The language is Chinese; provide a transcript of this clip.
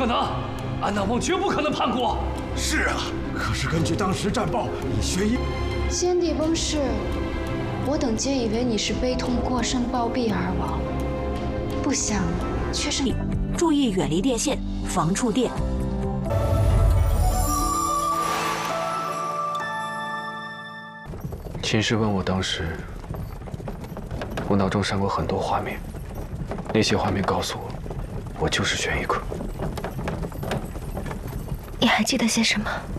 可能，安纳翁绝不可能叛国。 是啊，可是根据当时战报，你薛一先帝崩逝，我等皆以为你是悲痛过剩暴毙而亡，不想却是你。 注意远离电线，防触电。 秦师问我当时，我脑中闪过很多画面，那些画面告诉我，我就是玄一可。 你还记得些什么？